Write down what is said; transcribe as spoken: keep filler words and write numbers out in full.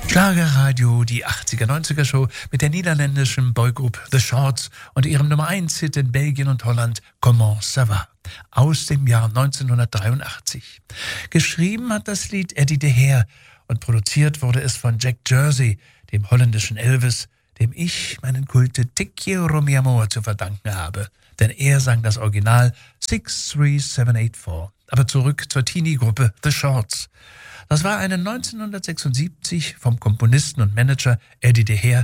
Schlagerradio, die achtziger-neunziger-Show mit der niederländischen Boygroup The Shorts und ihrem Nummer eins Hit in Belgien und Holland Comment ça va aus dem Jahr neunzehnhundertdreiundachtzig. Geschrieben hat das Lied Eddie de Heer und produziert wurde es von Jack Jersey, dem holländischen Elvis, dem ich meinen Kult Te Quiero Mi Amor zu verdanken habe. Denn er sang das Original six three seven eight four. Aber zurück zur Teenie-Gruppe The Shorts. Das war eine neunzehnhundertsechsundsiebzig vom Komponisten und Manager Eddie de Heer